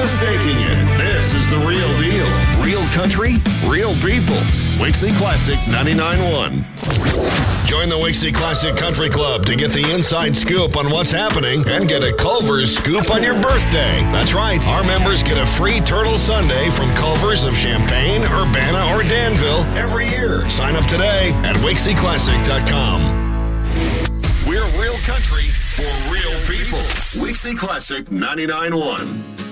mistaking it. This is the real deal. Real country, real people. Wixie Classic 99.1. Join the Wixie Classic Country Club to get the inside scoop on what's happening and get a Culver's scoop on your birthday. That's right. Our members get a free Turtle Sundae from Culver's of Champaign, Urbana, or Danville every year. Sign up today at WixieClassic.com. We're real country for real people. Wixie Classic 99.1.